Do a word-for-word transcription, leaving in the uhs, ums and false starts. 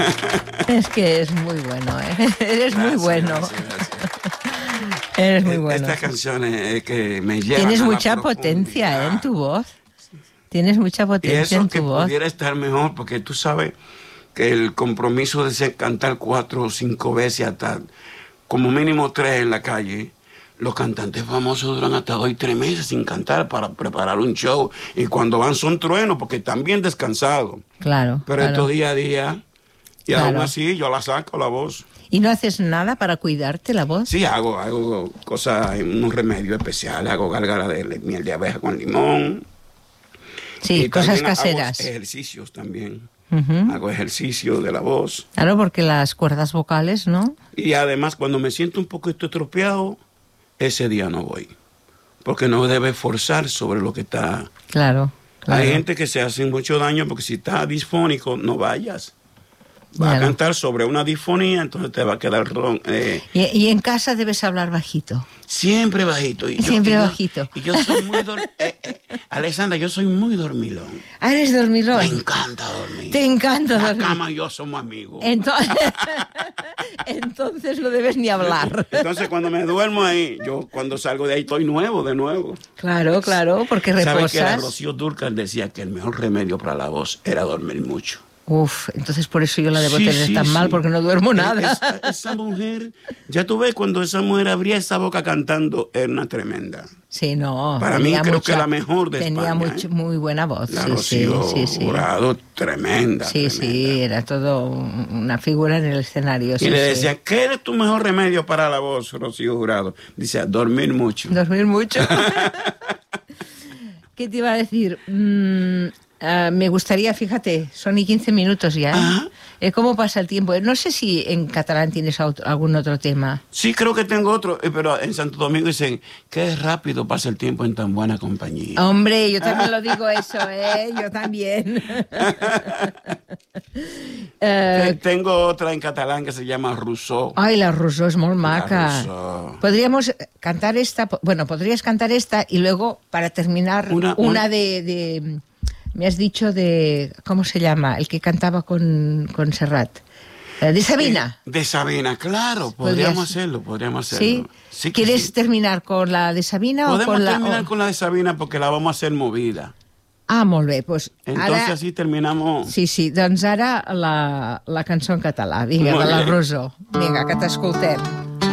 Es que es muy bueno, ¿eh? Eres Gracias, muy bueno. Gracias, gracias. Eres muy bueno. Estas canciones eh, que me llevan Tienes a la mucha potencia, ¿eh? En tu voz. Tienes mucha Y potencia eso en que tu voz. pudiera estar mejor, porque tú sabes que el compromiso de ser cantar cuatro o cinco veces, hasta como mínimo tres en la calle, los cantantes famosos duran hasta dos y tres meses sin cantar para preparar un show. Y cuando van son truenos, porque están bien descansados. Claro. Pero claro. esto día a día, y Claro. aún así yo la saco la voz. ¿Y no haces nada para cuidarte la voz? Sí, hago, hago cosas, unos remedios especiales, hago gárgara de miel de abeja con limón. Sí, Y cosas también caseras. Hago ejercicios también. Uh-huh. Hago ejercicio de la voz. Claro, porque las cuerdas vocales, ¿no? Y además, cuando me siento un poquito estropeado, ese día no voy. Porque no debe forzar sobre lo que está. Claro, claro. Hay gente que se hace mucho daño porque si está disfónico, no vayas. Va Claro. a cantar sobre una disfonía, entonces te va a quedar ron. Eh, Y, y en casa debes hablar bajito. siempre bajito. Y yo- Siempre y yo- bajito. Y yo soy muy dormilón. eh, eh, Alexandra, yo soy muy dormilón. Ah, eres dormilón. Me encanta dormir. Te encanta La dormir. cama y yo somos amigos. Entonces, entonces no debes ni hablar. Entonces, cuando me duermo ahí, yo cuando salgo de ahí estoy nuevo de nuevo. Claro, claro, porque ¿Sabes que reposas. Rocío Dúrcal decía que el mejor remedio para la voz era dormir mucho? Uf, entonces por eso yo la debo Sí, tener sí, tan sí. mal, porque no duermo Eh, nada. Esa, esa mujer, ya tú ves, cuando esa mujer abría esa boca cantando, era una tremenda. Sí, no. Para mí tenía creo mucha- que la mejor de Tenía España, mucho- ¿eh? muy buena voz. La sí, Rocío sí, sí, sí. Jurado, tremenda. Sí, tremenda. sí, era todo un- una figura en el escenario. Y sí, le sí. decía, ¿qué es tu mejor remedio para la voz, Rocío Jurado? Dice, dormir mucho. Dormir mucho. ¿Qué te iba a decir? Mm, ah, me gustaría, fíjate, son y quince minutos ya. ¿eh? Ajá. Eh, ¿Cómo pasa el tiempo? No sé si en catalán tienes aut- algún otro tema. Sí, creo que tengo otro, eh, pero en Santo Domingo dicen, qué rápido pasa el tiempo en tan buena compañía. Hombre, yo también lo digo eso, ¿eh? Yo también. Te- Eh, Tengo otra en catalán que se llama Rousseau. Ay, la Rousseau es muy maca. Rousseau. Podríamos cantar esta, po- bueno, podrías cantar esta y luego, para terminar, Una- una, una- de, de- me has dicho de, ¿cómo se llama? El que cantaba con, con Serrat. Eh, De Sabina. Eh, de Sabina, claro, podríamos Podrías- hacerlo, podríamos ¿Sí? hacerlo. Sí que ¿Quieres sí. terminar con la de Sabina Podemos o con la...? terminar o- con la de Sabina porque la vamos a hacer movida. Ah, molt bé, doncs Entonces ara... así terminamos. Sí, sí, doncs ara la, la cançó en català. Vinga, Molt de la bé. Rousseau. Vinga, que t'escoltem.